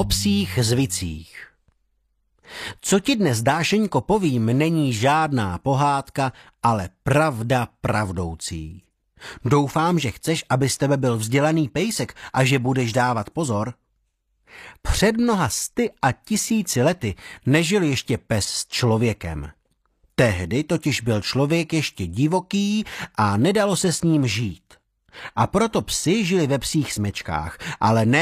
O psích zvicích. Co ti dnes, Dášeňko, povím, není žádná pohádka, ale pravda pravdoucí. Doufám, že chceš, aby z tebe byl vzdělaný pejsek a že budeš dávat pozor. Před mnoha 100 a 1000 lety nežil ještě pes s člověkem. Tehdy totiž byl člověk ještě divoký a nedalo se s ním žít. A proto psi žili ve psích smečkách, ale ne